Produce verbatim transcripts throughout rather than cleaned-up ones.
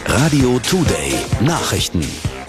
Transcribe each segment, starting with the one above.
Radio Today Nachrichten.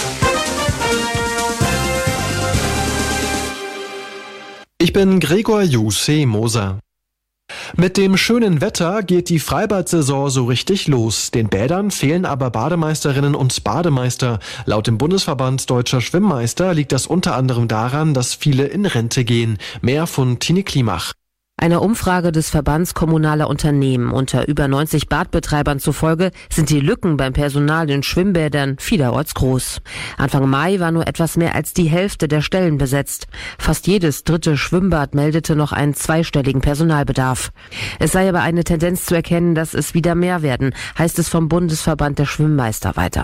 Ich bin Gregor Jussi-Moser. Mit dem schönen Wetter geht die Freibad-Saison so richtig los. Den Bädern fehlen aber Bademeisterinnen und Bademeister. Laut dem Bundesverband Deutscher Schwimmmeister liegt das unter anderem daran, dass viele in Rente gehen. Mehr von Tine Klimach. Einer Umfrage des Verbands kommunaler Unternehmen unter über neunzig Badbetreibern zufolge sind die Lücken beim Personal in Schwimmbädern vielerorts groß. Anfang Mai war nur etwas mehr als die Hälfte der Stellen besetzt. Fast jedes dritte Schwimmbad meldete noch einen zweistelligen Personalbedarf. Es sei aber eine Tendenz zu erkennen, dass es wieder mehr werden, heißt es vom Bundesverband der Schwimmmeister weiter.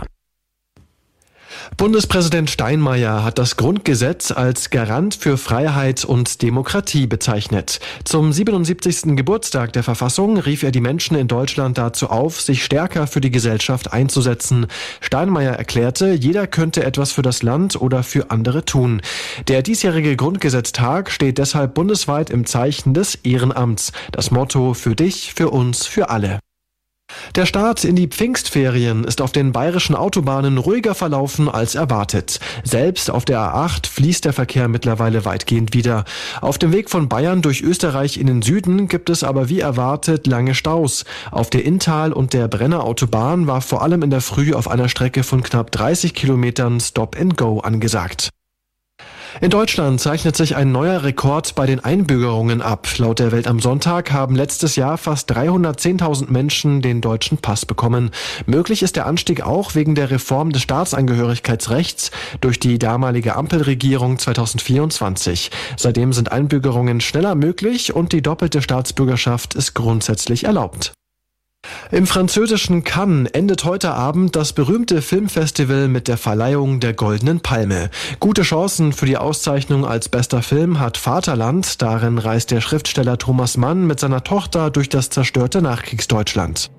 Bundespräsident Steinmeier hat das Grundgesetz als Garant für Freiheit und Demokratie bezeichnet. Zum siebenundsiebzigsten Geburtstag der Verfassung rief er die Menschen in Deutschland dazu auf, sich stärker für die Gesellschaft einzusetzen. Steinmeier erklärte, jeder könnte etwas für das Land oder für andere tun. Der diesjährige Grundgesetztag steht deshalb bundesweit im Zeichen des Ehrenamts. Das Motto: für dich, für uns, für alle. Der Start in die Pfingstferien ist auf den bayerischen Autobahnen ruhiger verlaufen als erwartet. Selbst auf der A acht fließt der Verkehr mittlerweile weitgehend wieder. Auf dem Weg von Bayern durch Österreich in den Süden gibt es aber wie erwartet lange Staus. Auf der Inntal- und der Brennerautobahn war vor allem in der Früh auf einer Strecke von knapp dreißig Kilometern Stop and Go angesagt. In Deutschland zeichnet sich ein neuer Rekord bei den Einbürgerungen ab. Laut der Welt am Sonntag haben letztes Jahr fast dreihundertzehntausend Menschen den deutschen Pass bekommen. Möglich ist der Anstieg auch wegen der Reform des Staatsangehörigkeitsrechts durch die damalige Ampelregierung zweitausendvierundzwanzig. Seitdem sind Einbürgerungen schneller möglich und die doppelte Staatsbürgerschaft ist grundsätzlich erlaubt. Im französischen Cannes endet heute Abend das berühmte Filmfestival mit der Verleihung der Goldenen Palme. Gute Chancen für die Auszeichnung als bester Film hat Vaterland. Darin reist der Schriftsteller Thomas Mann mit seiner Tochter durch das zerstörte Nachkriegsdeutschland.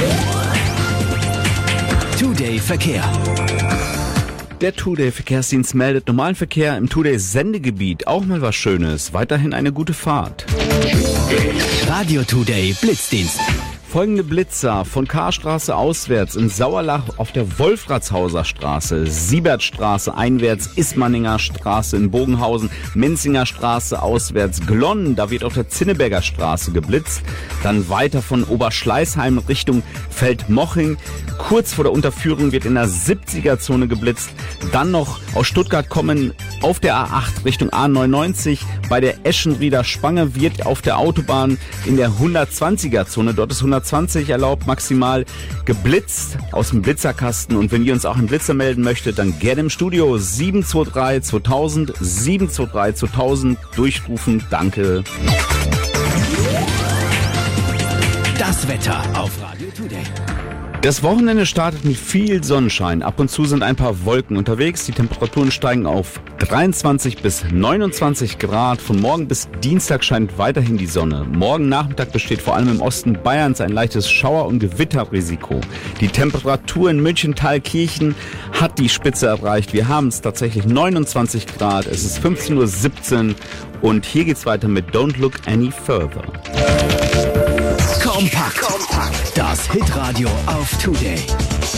Today Verkehr. Der Today-Verkehrsdienst meldet normalen Verkehr im Today-Sendegebiet. Auch mal was Schönes. Weiterhin eine gute Fahrt. Radio Today Blitzdienst. Folgende Blitzer von Karstraße auswärts in Sauerlach auf der Wolfratshauser Straße, Siebertstraße einwärts, Ismaninger Straße in Bogenhausen, Menzinger Straße auswärts, Glonn, da wird auf der Zinneberger Straße geblitzt, dann weiter von Oberschleißheim Richtung Feldmoching, kurz vor der Unterführung wird in der siebziger-Zone geblitzt, dann noch aus Stuttgart kommen auf der A acht Richtung A neunundneunzig, bei der Eschenrieder Spange wird auf der Autobahn in der hundertzwanziger-Zone, dort ist hundertzwanzig erlaubt, maximal geblitzt aus dem Blitzerkasten. Und wenn ihr uns auch einen Blitzer melden möchtet, dann gerne im Studio sieben zwei drei zweitausend, sieben zwei drei zweitausend durchrufen. Danke. Das Wetter auf Radio Today. Das Wochenende startet mit viel Sonnenschein. Ab und zu sind ein paar Wolken unterwegs. Die Temperaturen steigen auf dreiundzwanzig bis neunundzwanzig Grad. Von morgen bis Dienstag scheint weiterhin die Sonne. Morgen Nachmittag besteht vor allem im Osten Bayerns ein leichtes Schauer- und Gewitterrisiko. Die Temperatur in München-Thalkirchen hat die Spitze erreicht. Wir haben es tatsächlich neunundzwanzig Grad. Es ist fünfzehn Uhr siebzehn und hier geht's weiter mit Don't Look Any Further. Kompakt. Kompakt. Das Hitradio auf Today.